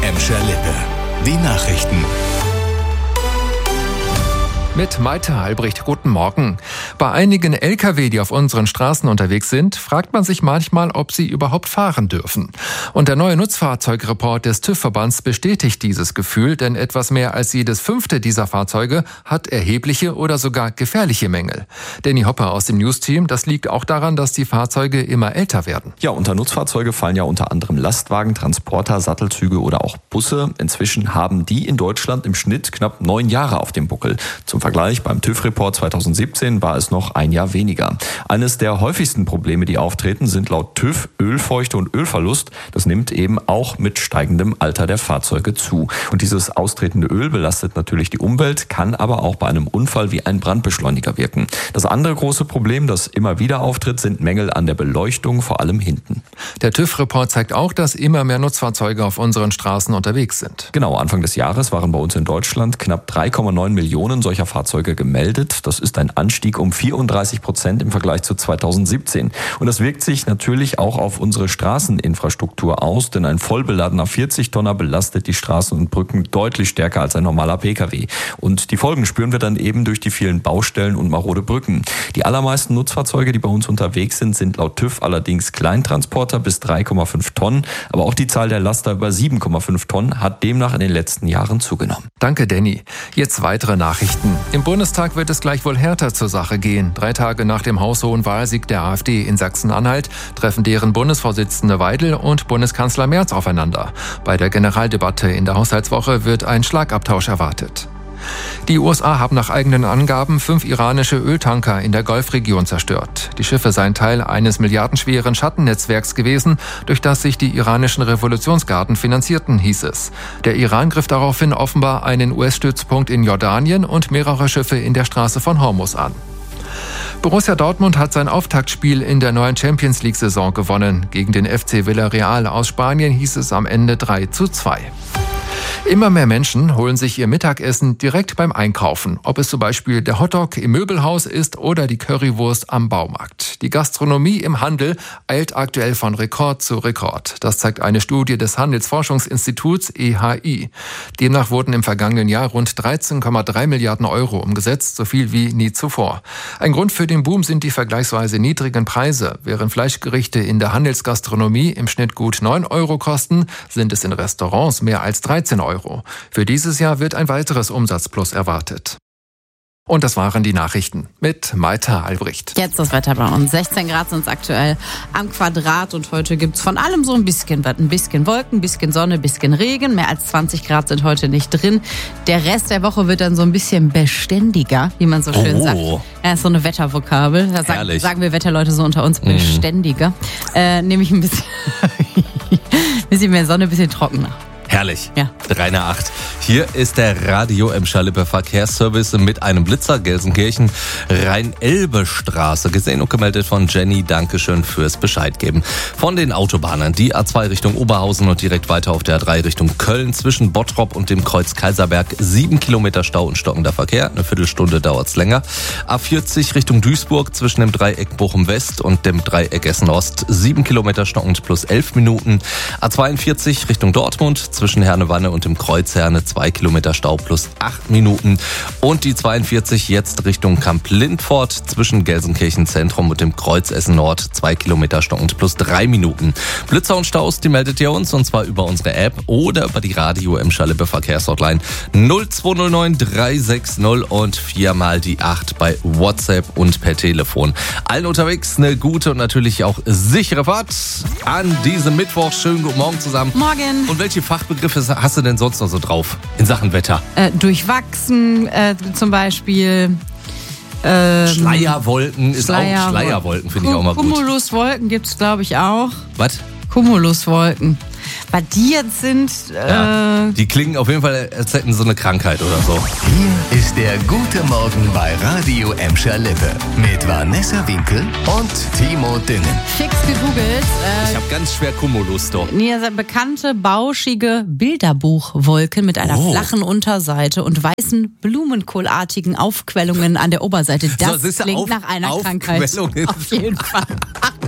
Emscher Lippe. Die Nachrichten. Mit Maite Albrecht, guten Morgen. Bei einigen Lkw, die auf unseren Straßen unterwegs sind, fragt man sich manchmal, ob sie überhaupt fahren dürfen. Und der neue Nutzfahrzeugreport des TÜV-Verbands bestätigt dieses Gefühl, denn etwas mehr als jedes 5. dieser Fahrzeuge hat erhebliche oder sogar gefährliche Mängel. Danny Hopper aus dem News-Team, das liegt auch daran, dass die Fahrzeuge immer älter werden. Ja, unter Nutzfahrzeuge fallen ja unter anderem Lastwagen, Transporter, Sattelzüge oder auch Busse. Inzwischen haben die in Deutschland im Schnitt knapp 9 Jahre auf dem Buckel. Zum Vergleich, beim TÜV-Report 2017 war es noch ein Jahr weniger. Eines der häufigsten Probleme, die auftreten, sind laut TÜV Ölfeuchte und Ölverlust. Das nimmt eben auch mit steigendem Alter der Fahrzeuge zu. Und dieses austretende Öl belastet natürlich die Umwelt, kann aber auch bei einem Unfall wie ein Brandbeschleuniger wirken. Das andere große Problem, das immer wieder auftritt, sind Mängel an der Beleuchtung, vor allem hinten. Der TÜV-Report zeigt auch, dass immer mehr Nutzfahrzeuge auf unseren Straßen unterwegs sind. Genau, Anfang des Jahres waren bei uns in Deutschland knapp 3,9 Millionen solcher Fahrzeuge gemeldet. Das ist ein Anstieg um 34% im Vergleich zu 2017. Und das wirkt sich natürlich auch auf unsere Straßeninfrastruktur aus, denn ein vollbeladener 40-Tonner belastet die Straßen und Brücken deutlich stärker als ein normaler Pkw. Und die Folgen spüren wir dann eben durch die vielen Baustellen und marode Brücken. Die allermeisten Nutzfahrzeuge, die bei uns unterwegs sind laut TÜV allerdings Kleintransporter bis 3,5 Tonnen. Aber auch die Zahl der Laster über 7,5 Tonnen hat demnach in den letzten Jahren zugenommen. Danke, Danny. Jetzt weitere Nachrichten. Im Bundestag wird es gleich wohl härter zur Sache gehen. 3 Tage nach dem haushohen Wahlsieg der AfD in Sachsen-Anhalt treffen deren Bundesvorsitzende Weidel und Bundeskanzler Merz aufeinander. Bei der Generaldebatte in der Haushaltswoche wird ein Schlagabtausch erwartet. Die USA haben nach eigenen Angaben 5 iranische Öltanker in der Golfregion zerstört. Die Schiffe seien Teil eines milliardenschweren Schattennetzwerks gewesen, durch das sich die iranischen Revolutionsgarden finanzierten, hieß es. Der Iran griff daraufhin offenbar einen US-Stützpunkt in Jordanien und mehrere Schiffe in der Straße von Hormuz an. Borussia Dortmund hat sein Auftaktspiel in der neuen Champions-League-Saison gewonnen. Gegen den FC Villarreal aus Spanien hieß es am Ende 3:2. Immer mehr Menschen holen sich ihr Mittagessen direkt beim Einkaufen, ob es zum Beispiel der Hotdog im Möbelhaus ist oder die Currywurst am Baumarkt. Die Gastronomie im Handel eilt aktuell von Rekord zu Rekord. Das zeigt eine Studie des Handelsforschungsinstituts EHI. Demnach wurden im vergangenen Jahr rund 13,3 Milliarden Euro umgesetzt, so viel wie nie zuvor. Ein Grund für den Boom sind die vergleichsweise niedrigen Preise. Während Fleischgerichte in der Handelsgastronomie im Schnitt gut 9 Euro kosten, sind es in Restaurants mehr als 13 Euro. Für dieses Jahr wird ein weiteres Umsatzplus erwartet. Und das waren die Nachrichten mit Maite Albrecht. Jetzt das Wetter bei uns. 16 Grad sind es aktuell am Quadrat und heute gibt's von allem so ein bisschen was. Ein bisschen Wolken, ein bisschen Sonne, ein bisschen Regen. Mehr als 20 Grad sind heute nicht drin. Der Rest der Woche wird dann so ein bisschen beständiger, wie man so schön sagt. Ja, ist so eine Wettervokabel. Da sagen wir Wetterleute so unter uns beständiger. Nämlich ein bisschen mehr Sonne, ein bisschen trockener. Herrlich. Ja. 3 nach 8. Hier ist der Radio Emscher Lippe Verkehrsservice mit einem Blitzer. Gelsenkirchen, Rhein-Elbe-Straße. Gesehen und gemeldet von Jenny. Dankeschön fürs Bescheid geben. Von den Autobahnen. Die A2 Richtung Oberhausen und direkt weiter auf der A3 Richtung Köln. Zwischen Bottrop und dem Kreuz Kaiserberg 7 Kilometer Stau und stockender Verkehr. Eine Viertelstunde dauert's länger. A40 Richtung Duisburg zwischen dem Dreieck Bochum West und dem Dreieck Essen Ost. 7 Kilometer stockend plus 11 Minuten. A42 Richtung Dortmund zwischen Herne-Wanne und dem Kreuz Herne 2 Kilometer Stau plus 8 Minuten. Und die 42 jetzt Richtung Kamp-Lindfort zwischen Gelsenkirchen Zentrum und dem Kreuz Essen Nord 2 Kilometer stockend plus 3 Minuten. Blitzer und Staus, die meldet ihr uns und zwar über unsere App oder über die Radio Emscher Lippe Verkehrshotline 0209 360 und 4 mal die 8 bei WhatsApp und per Telefon. Allen unterwegs eine gute und natürlich auch sichere Fahrt an diesem Mittwoch. Schönen guten Morgen zusammen. Morgen. Und welche Fachbegriffe hast du denn sonst noch so drauf in Sachen Wetter? Durchwachsen zum Beispiel. Schleierwolken ist auch Schleierwolken, finde ich auch mal gut. Cumuluswolken gibt es, glaube ich, auch. Was? Cumuluswolken. Was die jetzt sind... Die klingen auf jeden Fall, als hätten so eine Krankheit oder so. Hier ist der Gute Morgen bei Radio Emscher Lippe mit Vanessa Winkel und Timo Dünnen. Fix gegoogelt. Ich habe ganz schwer Cumulus doch. Bekannte, bauschige Bilderbuchwolken mit einer flachen Unterseite und weißen, blumenkohlartigen Aufquellungen an der Oberseite. Das klingt nach einer Krankheit. Auf jeden Fall.